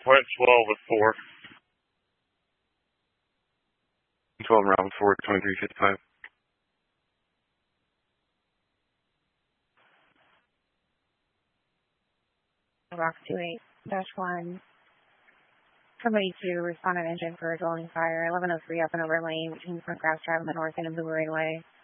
Went 12 with 4. 12 around with 4, 2355. Rock 28-1. Somebody to respond on engine for a dwelling fire. 1103 up and over lane between Front Grass Drive and the North End of Blueberry Way.